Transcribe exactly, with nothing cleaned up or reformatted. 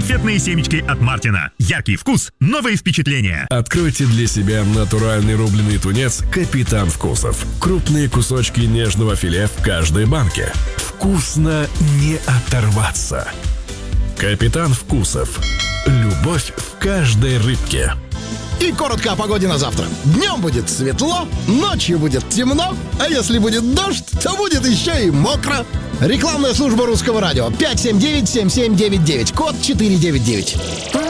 Конфетные семечки от Мартина. Яркий вкус, новые впечатления. Откройте для себя натуральный рубленый тунец «Капитан Вкусов». Крупные кусочки нежного филе в каждой банке. Вкусно не оторваться. «Капитан Вкусов». Любовь в каждой рыбке. И коротко о погоде на завтра. Днем будет светло, ночью будет темно, а если будет дождь, то будет еще и мокро. Рекламная служба Русского радио. пять семь девять семь семь девять девять. Код четыре девять девять.